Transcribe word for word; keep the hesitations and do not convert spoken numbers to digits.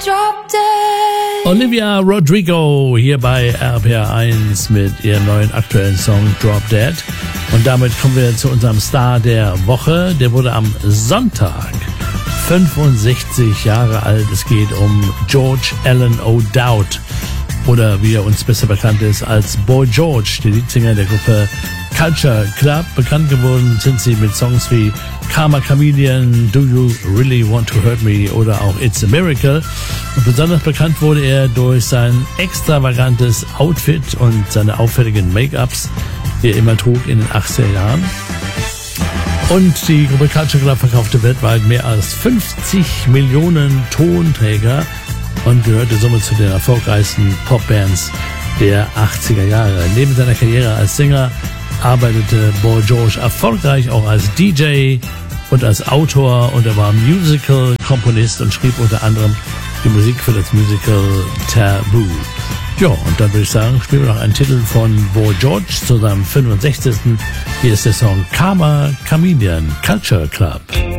drop dead. Olivia Rodrigo hier bei R P R eins mit ihrem neuen aktuellen Song Drop Dead. Und damit kommen wir zu unserem Star der Woche. Der wurde am Sonntag fünfundsechzig Jahre alt. Es geht um George Alan O'Dowd. Oder wie er uns besser bekannt ist als Boy George, der Leadsänger der Gruppe Culture Club. Bekannt geworden sind sie mit Songs wie Karma Chameleon, Do You Really Want to Hurt Me oder auch It's a Miracle. Und besonders bekannt wurde er durch sein extravagantes Outfit und seine auffälligen Make-ups, die er immer trug in den achtziger Jahren. Und die Gruppe Culture Club verkaufte weltweit mehr als fünfzig Millionen Tonträger und gehörte somit zu den erfolgreichsten Popbands der achtziger Jahre. Neben seiner Karriere als Sänger arbeitete Boy George erfolgreich auch als D J und als Autor, und er war Musical-Komponist und schrieb unter anderem die Musik für das Musical Taboo. Ja, und dann würde ich sagen, spielen wir noch einen Titel von Boy George zu seinem fünfundsechzigsten Hier ist der Song Karma Chameleon, Culture Club.